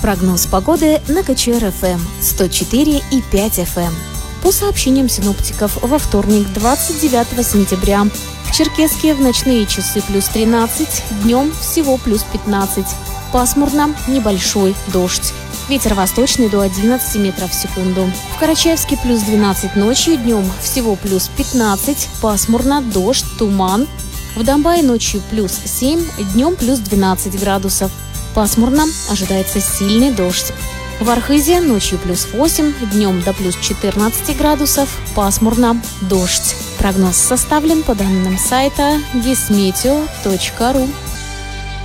Прогноз погоды на КЧР-ФМ 104,5 FM. По сообщениям синоптиков, во вторник, 29 сентября, в Черкесске в ночные часы плюс 13, днем всего плюс 15. Пасмурно, небольшой дождь. Ветер восточный до 11 метров в секунду. В Карачаевске плюс 12 ночью, днем всего плюс 15, пасмурно, дождь, туман. В Домбае ночью плюс 7, днем плюс 12 градусов. Пасмурно, ожидается сильный дождь. В Архызе ночью плюс 8, днем до плюс 14 градусов, пасмурно, дождь. Прогноз составлен по данным сайта gismeteo.ru.